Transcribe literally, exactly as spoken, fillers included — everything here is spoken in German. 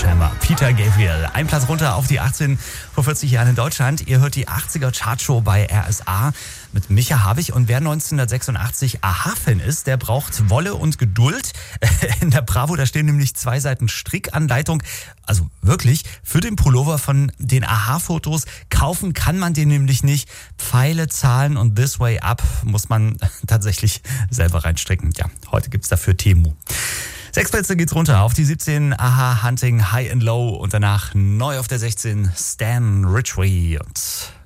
Sledgehammer, Peter Gabriel. Ein Platz runter auf die achtzehn vor vierzig Jahren in Deutschland. Ihr hört die achtziger Chartshow bei R S A mit Micha Habich. Und wer neunzehnhundertsechsundachtzig Aha-Fan ist, der braucht Wolle und Geduld. In der Bravo, da stehen nämlich zwei Seiten Strickanleitung. Also wirklich, für den Pullover von den Aha-Fotos. Kaufen kann man den nämlich nicht. Pfeile, Zahlen und This Way Up muss man tatsächlich selber reinstricken. Ja, heute gibt's dafür Temu. Sechs Plätze geht's runter auf die siebzehn, Aha, Hunting, High and Low und danach neu auf der sechzehn, Stan Ridgway und